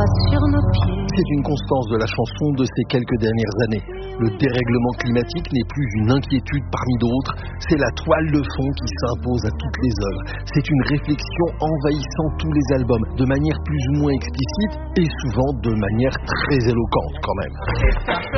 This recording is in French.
sur nos pieds. C'est une constance de la chanson de ces quelques dernières années. Le dérèglement climatique n'est plus une inquiétude parmi d'autres, c'est la toile de fond qui s'impose à toutes les œuvres. C'est une réflexion envahissant tous les albums, de manière plus ou moins explicite et souvent de manière très éloquente quand même.